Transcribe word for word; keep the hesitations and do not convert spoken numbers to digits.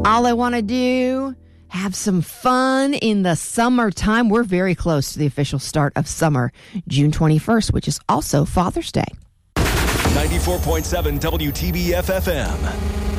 All I want to do, have some fun in the summertime. We're very close to the official start of summer, June twenty-first, which is also Father's Day. ninety-four point seven W T B F F M.